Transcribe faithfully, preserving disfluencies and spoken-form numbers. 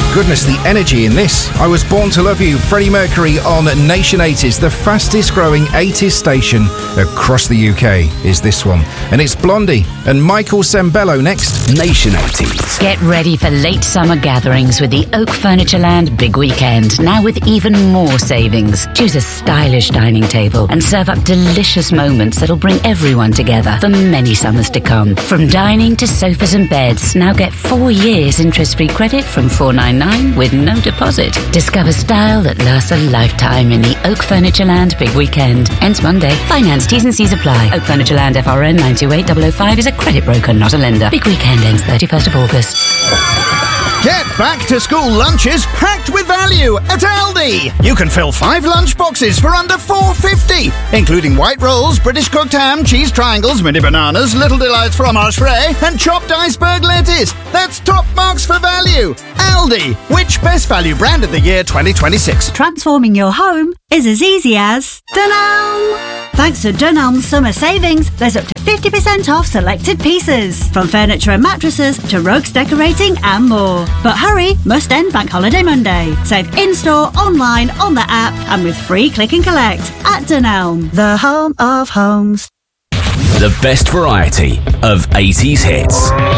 goodness, the energy in this. I Was Born to Love You, Freddie Mercury on Nation eighties, the fastest growing eighties station across the U K is this one. And it's Blondie and Michael Sembello next. Nation eighties. Get ready for late summer gatherings with the Oak Furnitureland Big Weekend, now with even more savings. Choose a stylish dining table and serve up delicious moments that'll bring everyone together for many summers to come. From dining to sofas and beds, now get four years interest-free credit from four ninety-nine with no deposit. Discover style that lasts a lifetime in the Oak Furnitureland Big Weekend. Ends Monday. Finance T's and C's apply. Oak Furnitureland F R N nine two eight zero zero five is a credit broker, not a lender. Big Weekend ends thirty-first of August. Get back to school lunches packed with value at Aldi. You can fill five lunch boxes for under four fifty, including white rolls, British cooked ham, cheese triangles, mini bananas, Little Delights fromage frais, and chopped iceberg lettuce. That's top marks for value. Aldi, which best value brand of the year twenty twenty-six? Transforming your home is as easy as Dunelm. Thanks to Dunelm's summer savings, there's up to fifty percent off selected pieces, from furniture and mattresses to rugs, decorating and more. But hurry, must end Bank Holiday Monday. Save in-store, online, on the app and with free click and collect at Dunelm, the home of homes. The best variety of eighties hits.